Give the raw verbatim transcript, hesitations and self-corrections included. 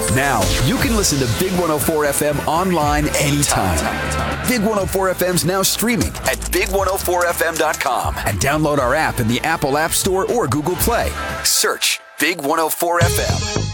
Now, you can listen to Big one oh four F M online anytime. Big one oh four F M's now streaming at big one oh four f m dot com and download our app in the Apple App Store or Google Play. Search Big one oh four F M.